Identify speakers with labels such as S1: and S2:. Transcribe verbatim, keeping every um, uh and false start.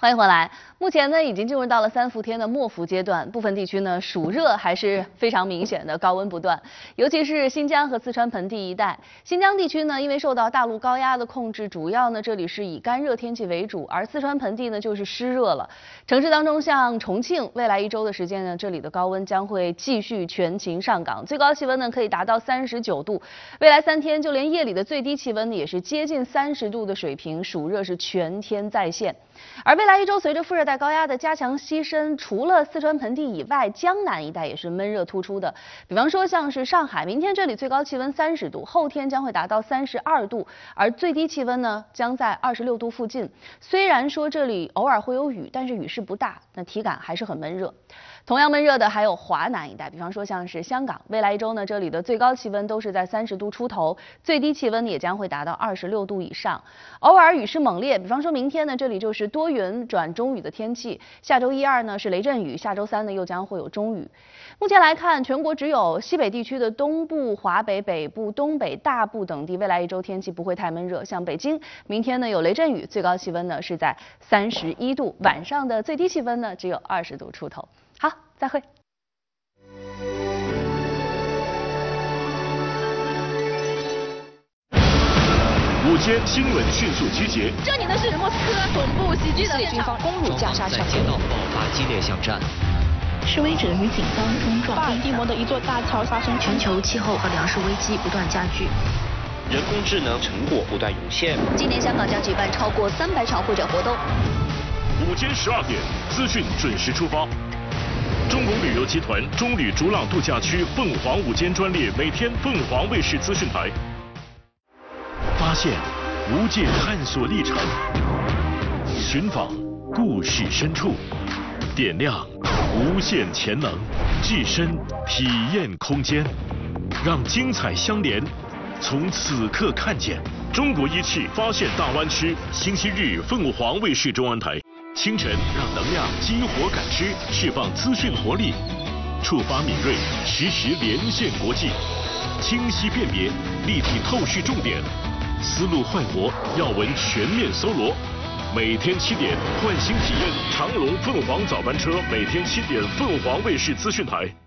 S1: 欢迎回来。目前呢，已经进入到了三伏天的末伏阶段，部分地区呢暑热还是非常明显的，高温不断。尤其是新疆和四川盆地一带，新疆地区呢，因为受到大陆高压的控制，主要呢这里是以干热天气为主，而四川盆地呢就是湿热了。城市当中，像重庆，未来一周的时间呢，这里的高温将会继续全情上岗，最高气温呢可以达到三十九度。未来三天，就连夜里的最低气温呢也是接近三十度的水平，暑热是全天再现。而未来一周，随着副热带高压的加强西伸，除了四川盆地以外，江南一带也是闷热突出的。比方说，像是上海，明天这里最高气温三十度，后天将会达到三十二度，而最低气温呢将在二十六度附近。虽然说这里偶尔会有雨，但是雨势不大，那体感还是很闷热。同样闷热的还有华南一带，比方说像是香港，未来一周呢，这里的最高气温都是在三十度出头，最低气温也将会达到二十六度以上，偶尔雨势猛烈。比方说明天呢，这里就是多云转中雨的天气，下周一二呢是雷阵雨，下周三呢又将会有中雨。目前来看，全国只有西北地区的东部、华北、北部、东北大部等地，未来一周天气不会太闷热。像北京，明天呢有雷阵雨，最高气温呢是在三十一度，晚上的最低气温呢只有二十度出头。好，再会。
S2: 午间新闻迅速集结。
S3: 这里呢是莫斯科总部袭击的
S4: 军方攻入加沙小
S5: 在街道爆发激烈巷战。
S6: 示威者与警方冲撞。
S3: 巴尔的摩的一座大桥发生。
S6: 全球气候和粮食危机不断加剧。
S7: 人工智能成果不断涌现。
S6: 今年香港将举办超过三百场会展活动。
S2: 午间十二点，资讯准时出发。中国旅游集团中旅逐浪度假区凤凰午间专列，每天凤凰卫视资讯台。发现无界探索历程，寻访故事深处，点亮无限潜能，置身体验空间，让精彩相连，从此刻看见。中国一汽发现大湾区，星期日凤凰卫视中文台。清晨让能量激活感知，释放资讯活力，触发敏锐，实时连线国际，清晰辨别，立体透视重点，思路快活，要闻全面搜罗。每天七点，唤醒体验长龙凤凰早班车，每天七点，凤凰卫视资讯台。